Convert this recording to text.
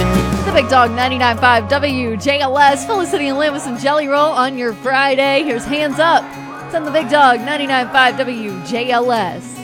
The Big Dog 99.5 WJLS, Felicity and Lambus and Jelly Roll on your Friday. Here's Hands Up. It's on the Big Dog 99.5 WJLS.